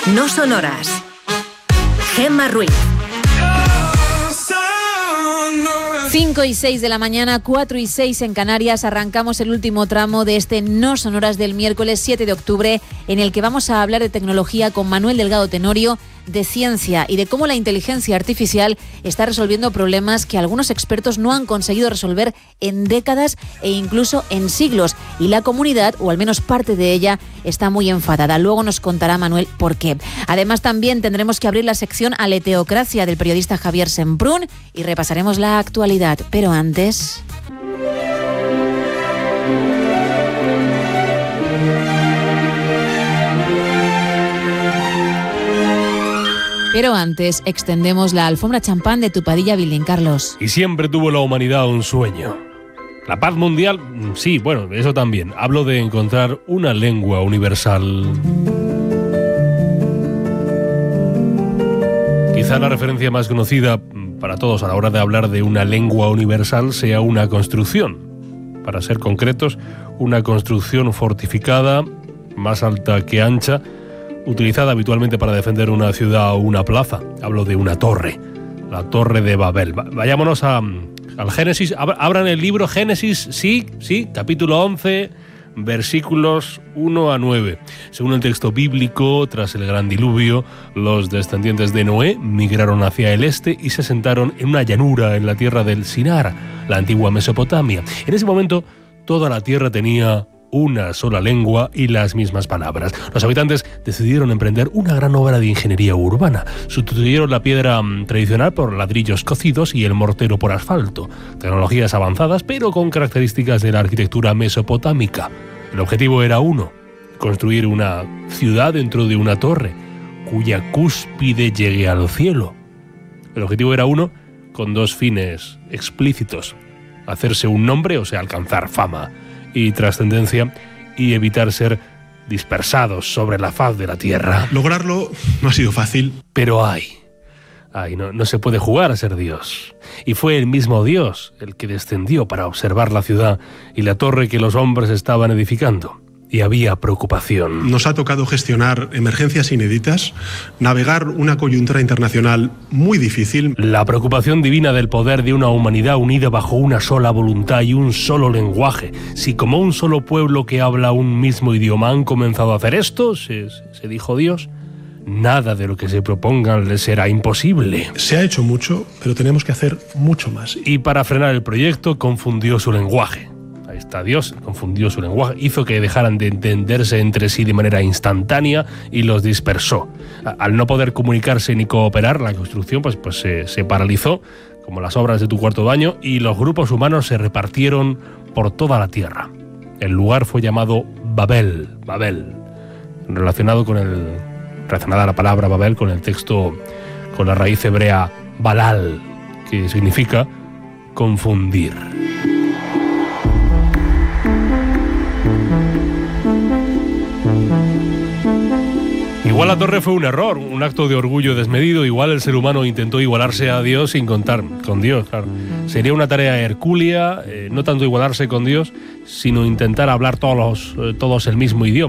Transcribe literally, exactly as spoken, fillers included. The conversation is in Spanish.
No sonoras. Gemma Ruiz. cinco y seis de la mañana, cuatro y seis en Canarias, arrancamos el último tramo de este No Sonoras del miércoles siete de octubre, en el que vamos a hablar de tecnología con Manuel Delgado Tenorio, de ciencia y de cómo la inteligencia artificial está resolviendo problemas que algunos expertos no han conseguido resolver en décadas e incluso en siglos. Y la comunidad, o al menos parte de ella, está muy enfadada. Luego nos contará Manuel por qué. Además, también tendremos que abrir la sección Aleteocracia del periodista Javier Semprún y repasaremos la actualidad. Pero antes... Pero antes extendemos la alfombra champán de tu Padilla Building, Carlos. Y siempre tuvo la humanidad un sueño. La paz mundial, sí, bueno, eso también. Hablo de encontrar una lengua universal. Quizá la referencia más conocida para todos a la hora de hablar de una lengua universal sea una construcción. Para ser concretos, una construcción fortificada, más alta que ancha, utilizada habitualmente para defender una ciudad o una plaza. Hablo de una torre, la Torre de Babel. Vayámonos a, al Génesis. Abran el libro Génesis, sí, sí, capítulo once, versículos uno a nueve. Según el texto bíblico, tras el gran diluvio, los descendientes de Noé migraron hacia el este y se asentaron en una llanura en la tierra del Sinar, la antigua Mesopotamia. En ese momento, toda la tierra tenía una sola lengua y las mismas palabras. Los habitantes decidieron emprender una gran obra de ingeniería urbana. Sustituyeron la piedra tradicional por ladrillos cocidos y el mortero por asfalto. Tecnologías avanzadas, pero con características de la arquitectura mesopotámica. El objetivo era uno: construir una ciudad dentro de una torre, cuya cúspide llegue al cielo. El objetivo era uno, con dos fines explícitos: hacerse un nombre, o sea, alcanzar fama y trascendencia, y evitar ser dispersados sobre la faz de la tierra. Lograrlo no ha sido fácil. Pero ay, ay, no, no se puede jugar a ser Dios. Y fue el mismo Dios el que descendió para observar la ciudad y la torre que los hombres estaban edificando. Y había preocupación. Nos ha tocado gestionar emergencias inéditas, navegar una coyuntura internacional muy difícil. La preocupación divina del poder de una humanidad unida bajo una sola voluntad y un solo lenguaje. Si como un solo pueblo que habla un mismo idioma han comenzado a hacer esto, se, se dijo Dios, nada de lo que se propongan les será imposible. Se ha hecho mucho, pero tenemos que hacer mucho más. Y para frenar el proyecto confundió su lenguaje. Ahí está Dios, confundió su lenguaje, hizo que dejaran de entenderse entre sí de manera instantánea y los dispersó. Al no poder comunicarse ni cooperar, la construcción pues, pues se, se paralizó, como las obras de tu cuarto baño, y los grupos humanos se repartieron por toda la tierra. El lugar fue llamado Babel, Babel, relacionado con el, relacionada la palabra Babel con el texto, con la raíz hebrea Balal, que significa confundir. Igual la torre fue un error, un acto de orgullo desmedido. Igual el ser humano intentó igualarse a Dios sin contar con Dios, claro. Sería una tarea hercúlea, eh, no tanto igualarse con Dios, sino intentar hablar todos, eh, todos el mismo idioma.